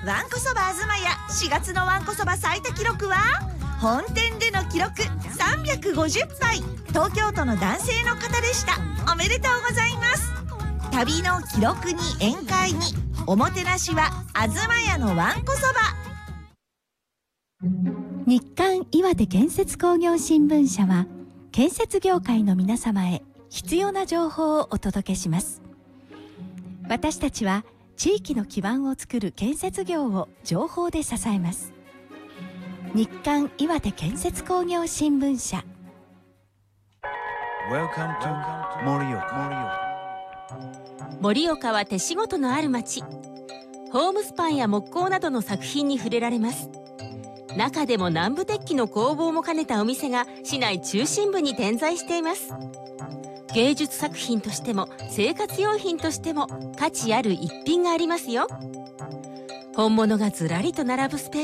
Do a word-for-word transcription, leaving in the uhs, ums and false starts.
わんこそばあずまやしがつのわんこそば最多記録は本店での記録さんびゃくごじゅっぱい、東京都の男性の方でした。おめでとうございます。旅の記録に宴会におもてなしはあずまやのわんこそば。 日刊岩手建設工業新聞社は建設業界の皆様へ必要な情報をお届けします。私たちは地域の基盤を作る建設業を情報で支えます。日刊岩手建設工業新聞社。 Welcome to 盛岡。 盛岡は手仕事のある町。ホームスパンや木工などの作品に触れられます。中でも南部鉄器の工房も兼ねたお店が市内中心部に点在しています。芸術作品としても生活用品としても価値ある一品がありますよ。本物がずらりと並ぶスペース